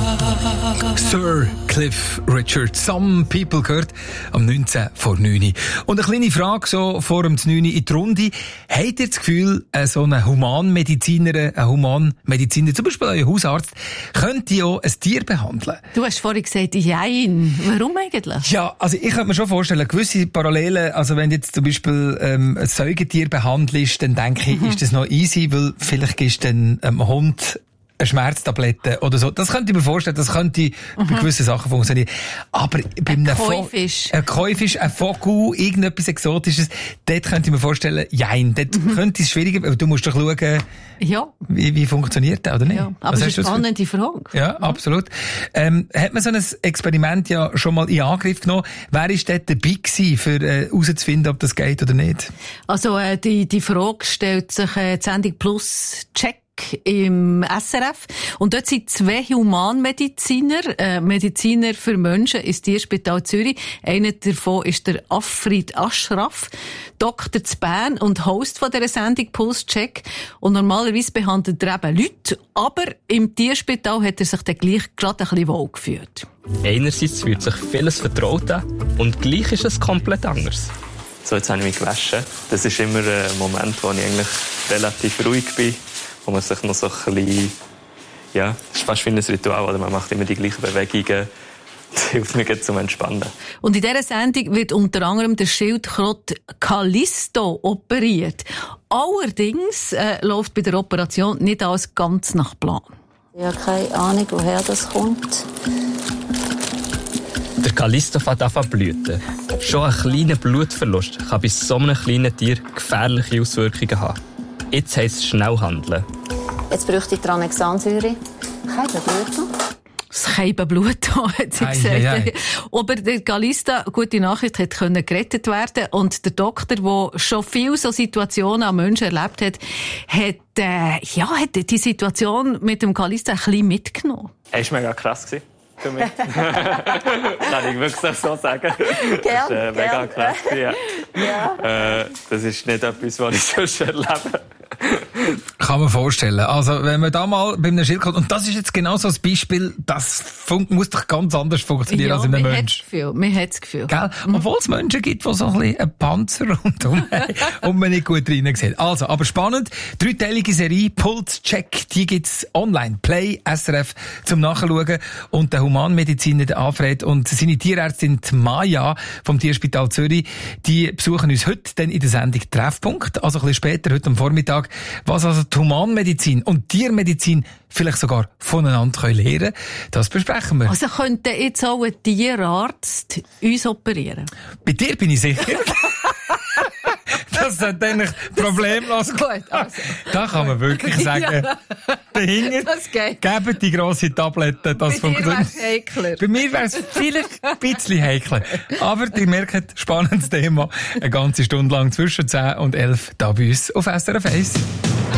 Sir Cliff Richard, Some People gehört am 19 vor 9. Und eine kleine Frage so vor dem 9 in die Runde. Habt ihr das Gefühl, so ein Humanmediziner, zum Beispiel euer Hausarzt, könnte ja ein Tier behandeln? Du hast vorhin gesagt, jein. Warum eigentlich? Ja, also ich könnte mir schon vorstellen, gewisse Parallelen, also wenn du jetzt zum Beispiel ein Säugetier behandelst, dann denke ich, ist das noch easy, weil vielleicht gibst du einem Hund eine Schmerztablette oder so. Das könnte ich mir vorstellen, das könnte bei gewissen Sachen funktionieren. Aber bei einem Keufisch, ein Vogel, irgendetwas Exotisches, dort könnte ich mir vorstellen, jein, dort könnte es schwieriger, aber du musst doch schauen, wie funktioniert das, oder nicht? Ja, aber das ist eine spannende Frage. Ja, absolut. Hat man so ein Experiment ja schon mal in Angriff genommen? Wer ist dort dabei gewesen, für herauszufinden, ob das geht oder nicht? Also die Frage stellt sich die Sendung Plus Check im SRF. Und dort sind 2 Humanmediziner, Mediziner für Menschen ins Tierspital Zürich. Einer davon ist der Afrid Ashraf, Doktor zu Bern und Host von dieser Sendung Pulscheck. Und normalerweise behandelt er eben Leute, aber im Tierspital hat er sich dann gleich gerade ein bisschen wohl gefühlt. Einerseits fühlt sich vieles vertraut an und gleich ist es komplett anders. So, jetzt habe ich mich gewaschen. Das ist immer ein Moment, wo ich eigentlich relativ ruhig bin. Wo man sich noch so ein bisschen, ja, es ist fast wie ein Ritual, oder? Man macht immer die gleichen Bewegungen. Das hilft mir zum Entspannen. Und in dieser Sendung wird unter anderem der Schildkröte Callisto operiert. Allerdings läuft bei der Operation nicht alles ganz nach Plan. Ich habe keine Ahnung, woher das kommt. Der Callisto fängt an zu blüten. Schon ein kleiner Blutverlust kann bei so einem kleinen Tier gefährliche Auswirkungen haben. Jetzt heisst es schnell handeln. Jetzt bräuchte ich Tranexamsäure. Kein Blut. Das Keibenblut, hat sie gesagt. Aber der Callisto, gute Nachricht, konnte gerettet werden. Und der Doktor, der schon viele so Situationen an Menschen erlebt hat, hat die Situation mit dem Callisto ein bisschen mitgenommen. Es war mega krass für mich. Kann ich wirklich so sagen. Das war mega krass. Ja. Das ist nicht etwas, was ich sonst erlebe. Kann man vorstellen. Also, wenn man da mal bei einem Schildkröte, und das ist jetzt genau so ein Beispiel, das muss doch ganz anders funktionieren als in einem Mensch. Man hat das Gefühl. Gell? Obwohl es Menschen gibt, die so ein bisschen einen Panzer rundherum haben und man nicht gut rein sieht. Also, aber spannend. 3-teilige Serie, Pulscheck, die gibt's online. Play, SRF, zum Nachschauen. Und der Humanmediziner, der Alfred, und seine Tierärztin, die Maja, vom Tierspital Zürich, die besuchen uns heute dann in der Sendung Treffpunkt. Also ein bisschen später, heute am Vormittag, was also die Humanmedizin und Tiermedizin vielleicht sogar voneinander lernen können. Das besprechen wir. Also könnte jetzt auch ein Tierarzt uns operieren? Bei dir bin ich sicher. Das sollte eigentlich problemlos gehen. Also. Da kann man wirklich sagen, dahinter geben die grosse Tablette, das funktioniert. Bei mir wäre es vielleicht ein bisschen heikler. Aber ihr merkt, spannendes Thema. Eine ganze Stunde lang zwischen 10 und 11 da bei uns auf SRF 1.